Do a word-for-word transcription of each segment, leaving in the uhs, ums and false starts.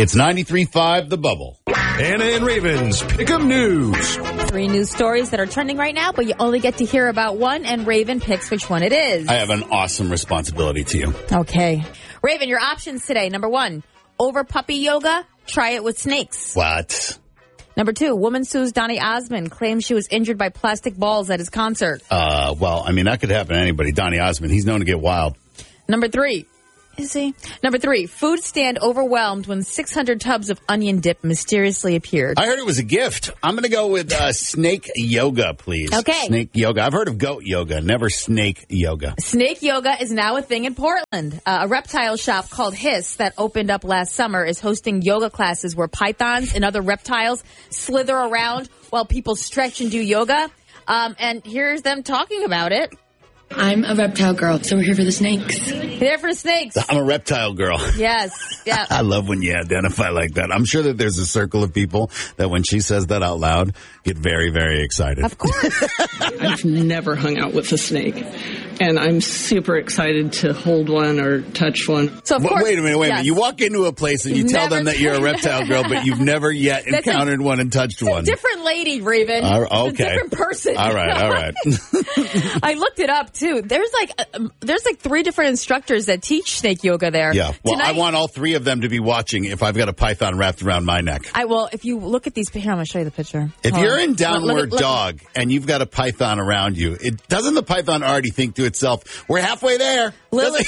It's ninety-three point five The Bubble. Anna and Raven's Pick'em News. Three news stories that are trending right now, but you only get to hear about one, and Raven picks which one it is. I have an awesome responsibility to you. Okay. Raven, your options today. Number one, over puppy yoga, try it with snakes. What? Number two, woman sues Donny Osmond, claims she was injured by plastic balls at his concert. Uh, well, I mean, that could happen to anybody. Donny Osmond, he's known to get wild. Number three. Is he? Number three, food stand overwhelmed when six hundred tubs of onion dip mysteriously appeared. I heard it was a gift. I'm going to go with uh, snake yoga, please. Okay. Snake yoga. I've heard of goat yoga, never snake yoga. Snake yoga is now a thing in Portland. Uh, a reptile shop called Hiss that opened up last summer is hosting yoga classes where pythons and other reptiles slither around while people stretch and do yoga. Um, and here's them talking about it. I'm a reptile girl, so we're here for the snakes. Here for the snakes. I'm a reptile girl. Yes. Yeah. I love when you identify like that. I'm sure that there's a circle of people that when she says that out loud, get very, very excited. Of course. I've never hung out with a snake, and I'm super excited to hold one or touch one. So of well, course, wait a minute, wait yes. a minute. You walk into a place and you You've tell never them that you're a reptile girl, but you've never yet That's encountered a, one and touched one. Different lady, Raven. Uh, okay. It's a different person. All right, all right. I looked it up too. There's like uh, there's like three different instructors that teach snake yoga there. Yeah. Well, Tonight, I want all three of them to be watching if I've got a python wrapped around my neck. I well, if you look at these, here I'm going to show you the picture. If Hold you're on. in downward Look- look- dog and you've got a python around you, it doesn't the python already think to itself, we're halfway there? Lily,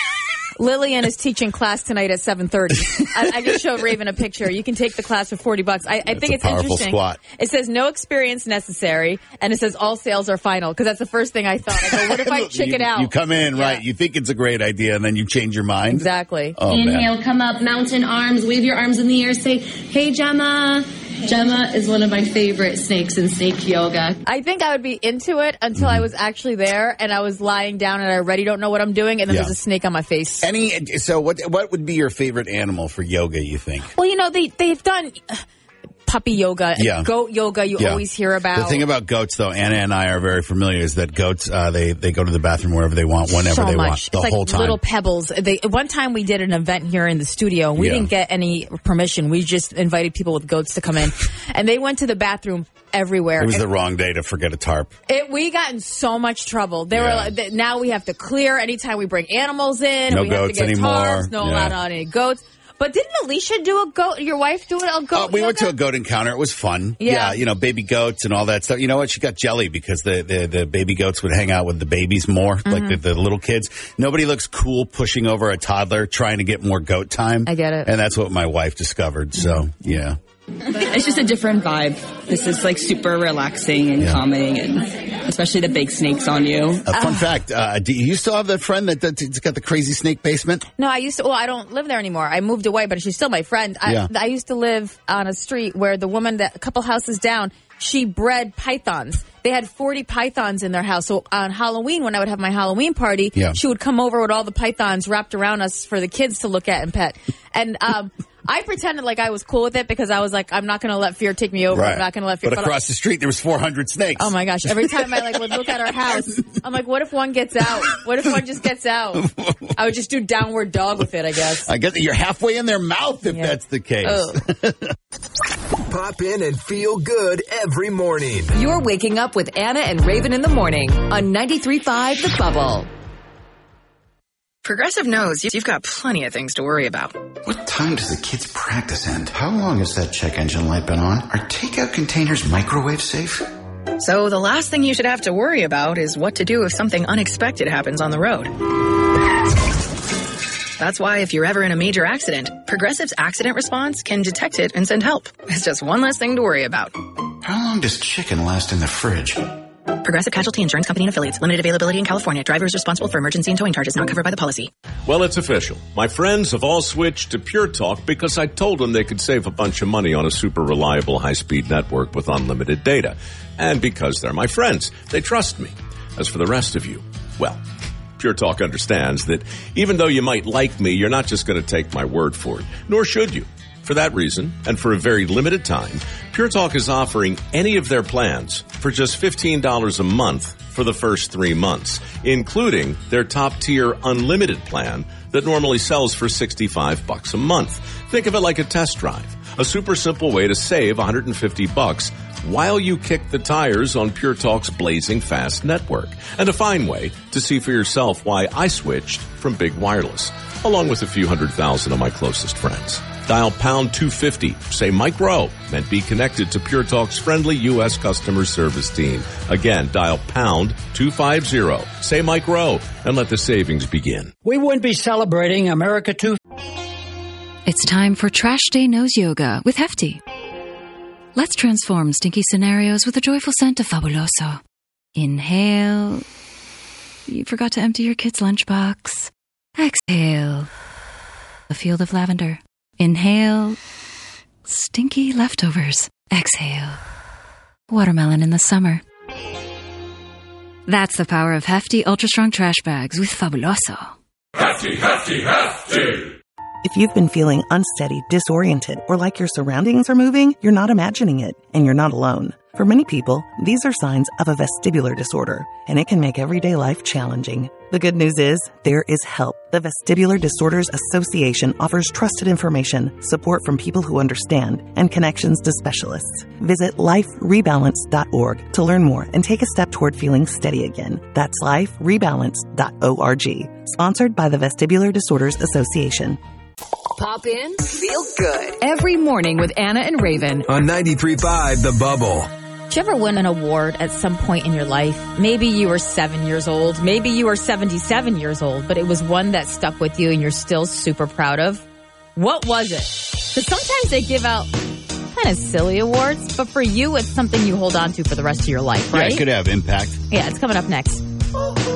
Lillian is teaching class tonight at seven thirty. I, I just showed Raven a picture. You can take the class for forty bucks. I, I think a it's powerful interesting. squat. It says no experience necessary, and it says all sales are final, because that's the first thing I thought. I go, what if I chicken you, out? You come in, Yeah. right, you think it's a great idea, and then you change your mind? Exactly. Oh, Inhale, man. come up, mountain arms, wave your arms in the air, say, hey, Gemma. Gemma is one of my favorite snakes in snake yoga. I think I would be into it until I was actually there and I was lying down and I already don't know what I'm doing, and then Yeah. there's a snake on my face. Any so what what would be your favorite animal for yoga, you think? Well, you know, they, they've done uh, puppy yoga and Yeah. goat yoga you Yeah. always hear about. The thing about goats, though, Anna and I are very familiar, is that goats, uh, they, they go to the bathroom wherever they want, whenever so they much. want, the it's like whole time. little pebbles. They, one time we did an event here in the studio. We Yeah. didn't get any permission. We just invited people with goats to come in. And they went to the bathroom everywhere. It was And the wrong day to forget a tarp. it, we got in so much trouble. They Yeah. were like, th- now we have to clear anytime we bring animals in. No we have to goats get anymore. tarps, no Yeah. allowed on any goats. But didn't Alicia do a goat? Your wife do a goat? Uh, we went to a yoga? goat encounter. It was fun. Yeah. you know, baby goats and all that stuff. You know what? She got jelly because the, the, the baby goats would hang out with the babies more, Mm-hmm. like the, the little kids. Nobody looks cool pushing over a toddler trying to get more goat time. I get it. And that's what my wife discovered. So, yeah. It's just a different vibe. This is like super relaxing and Yeah. calming, and especially the big snakes on you. A fun fact, uh, do you still have that friend that, that's got the crazy snake basement? No, I used to. Well, I don't live there anymore. I moved away, but she's still my friend. I, Yeah. I used to live on a street where the woman that a couple houses down, she bred pythons. They had forty pythons in their house. So on Halloween, when I would have my Halloween party, Yeah. she would come over with all the pythons wrapped around us for the kids to look at and pet. And um, I pretended like I was cool with it because I was like, I'm not going to let fear take me over. I'm not going to let fear. But across the street, there was four hundred snakes. Oh my gosh! Every time I like would look at our house, I'm like, what if one gets out? What if one just gets out? I would just do downward dog with it, I guess. I guess you're halfway in their mouth if Yeah. that's the case. Oh. Pop in and feel good every morning. You're waking up with Anna and Raven in the morning on ninety-three point five The Bubble. Progressive knows you've got plenty of things to worry about. What time does the kids' practice end? How long has that check engine light been on? Are takeout containers microwave safe? So the last thing you should have to worry about is what to do if something unexpected happens on the road. That's why if you're ever in a major accident, Progressive's accident response can detect it and send help. It's just one less thing to worry about. How long does chicken last in the fridge? Progressive Casualty Insurance Company and Affiliates. Limited availability in California. Driver is responsible for emergency and towing charges not covered by the policy. Well, it's official. My friends have all switched to Pure Talk because I told them they could save a bunch of money on a super reliable high-speed network with unlimited data. And because they're my friends, they trust me. As for the rest of you, well, Pure Talk understands that even though you might like me, you're not just going to take my word for it. Nor should you. For that reason, and for a very limited time, Pure Talk is offering any of their plans for just fifteen dollars a month for the first three months, including their top-tier unlimited plan that normally sells for sixty-five bucks a month. Think of it like a test drive, a super simple way to save one hundred fifty bucks while you kick the tires on Pure Talk's blazing fast network, and a fine way to see for yourself why I switched from Big Wireless, along with a few hundred thousand of my closest friends. Dial pound two fifty, say Mike Rowe, and be connected to Pure Talk's friendly U S customer service team. Again, dial pound two fifty, say Mike Rowe, and let the savings begin. We wouldn't be celebrating America two. It's time for Trash Day Nose Yoga with Hefty. Let's transform stinky scenarios with a joyful scent of Fabuloso. Inhale. You forgot to empty your kid's lunchbox. Exhale. A field of lavender. Inhale. Stinky leftovers. Exhale. Watermelon in the summer. That's the power of Hefty Ultra Strong Trash Bags with Fabuloso. Hefty, hefty, hefty! If you've been feeling unsteady, disoriented, or like your surroundings are moving, you're not imagining it, and you're not alone. For many people, these are signs of a vestibular disorder, and it can make everyday life challenging. The good news is, there is help. The Vestibular Disorders Association offers trusted information, support from people who understand, and connections to specialists. Visit life rebalance dot org to learn more and take a step toward feeling steady again. That's life rebalance dot org. Sponsored by the Vestibular Disorders Association. Pop in, feel good. Every morning with Anna and Raven. On ninety-three point five The Bubble. Did you ever win an award at some point in your life? Maybe you were seven years old. Maybe you were seventy-seven years old, but it was one that stuck with you and you're still super proud of. What was it? Because sometimes they give out kind of silly awards, but for you, it's something you hold on to for the rest of your life, right? Yeah, it could have impact. Yeah, it's coming up next.